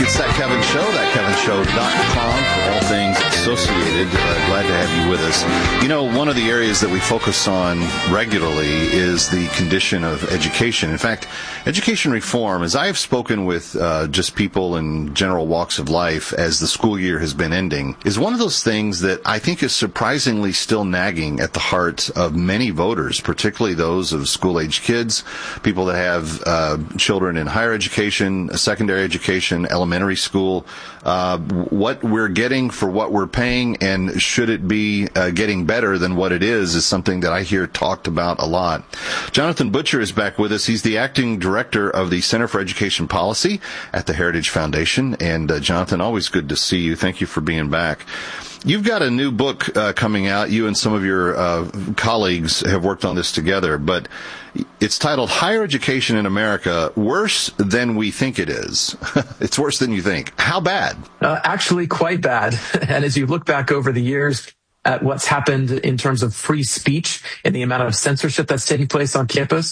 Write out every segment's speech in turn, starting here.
It's That Kevin Show, thatkevinshow.com for all things associated. Glad to have you with us. You know, one of the areas that we focus on regularly is the condition of education. In fact, education reform, as I have spoken with just people in general walks of life as the school year has been ending, is one of those things that I think is surprisingly still nagging at the heart of many voters, particularly those of school-age kids, people that have children in higher education, secondary education, elementary school. What we're getting for what we're paying, and should it be getting better than what it is something that I hear talked about a lot. Jonathan Butcher is back with us. He's the acting director of the Center for Education Policy at the Heritage Foundation. And Jonathan, always good to see you. Thank you for being back. You've got a new book coming out. You and some of your colleagues have worked on this together, but it's titled Higher Education in America, Worse Than We Think It Is. It's worse than you think. How bad? Actually, quite bad. And as you look back over the years at what's happened in terms of free speech and the amount of censorship that's taking place on campus,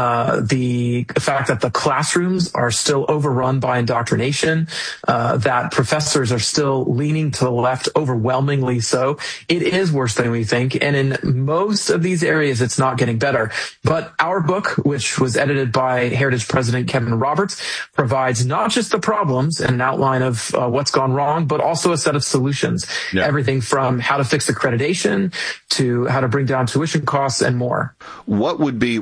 the fact that the classrooms are still overrun by indoctrination, that professors are still leaning to the left overwhelmingly so, it is worse than we think. And in most of these areas, it's not getting better. But our book, which was edited by Heritage President Kevin Roberts, provides not just the problems and an outline of what's gone wrong, but also a set of solutions. Yeah. Everything from how to fix accreditation to how to bring down tuition costs and more. What's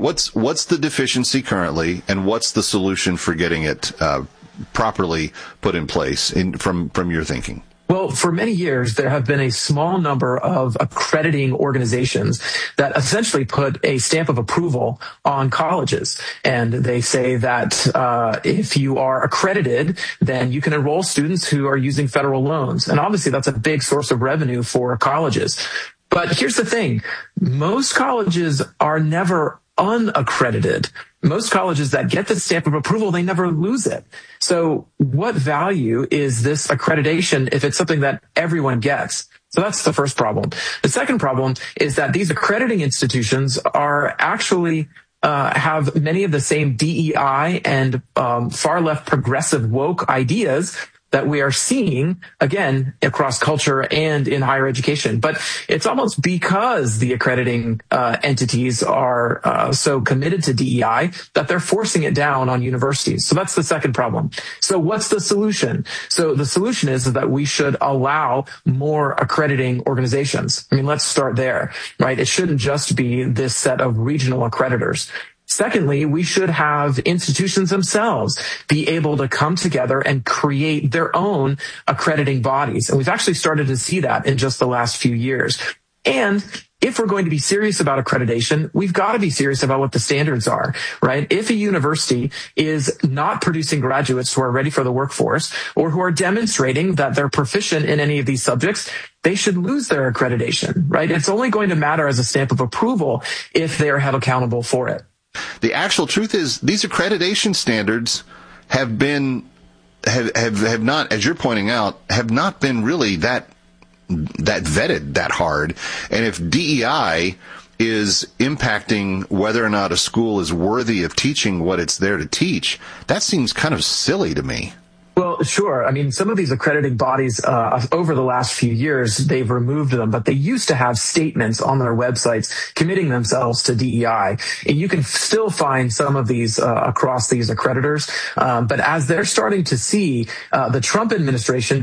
the deficiency currently, and what's the solution for getting it properly put in place from your thinking? Well, for many years, there have been a small number of accrediting organizations that essentially put a stamp of approval on colleges. And they say that if you are accredited, then you can enroll students who are using federal loans. And obviously, that's a big source of revenue for colleges. But here's the thing. Most colleges are never unaccredited. Most colleges that get the stamp of approval, they never lose it. So what value is this accreditation if it's something that everyone gets? So that's the first problem. The second problem is that these accrediting institutions are actually have many of the same DEI and far left progressive woke ideas that we are seeing, again, across culture and in higher education. But it's almost because the accrediting entities are so committed to DEI that they're forcing it down on universities. So that's the second problem. So what's the solution? So the solution is that we should allow more accrediting organizations. I mean, let's start there, right? It shouldn't just be this set of regional accreditors. Secondly, we should have institutions themselves be able to come together and create their own accrediting bodies. And we've actually started to see that in just the last few years. And if we're going to be serious about accreditation, we've got to be serious about what the standards are, right? If a university is not producing graduates who are ready for the workforce or who are demonstrating that they're proficient in any of these subjects, they should lose their accreditation, right? It's only going to matter as a stamp of approval if they are held accountable for it. The actual truth is these accreditation standards have not, as you're pointing out, have not been really that vetted that hard. And if DEI is impacting whether or not a school is worthy of teaching what it's there to teach, that seems kind of silly to me. Well, sure. I mean, some of these accrediting bodies, over the last few years, they've removed them, but they used to have statements on their websites committing themselves to DEI. And you can still find some of these across these accreditors. But as they're starting to see the Trump administration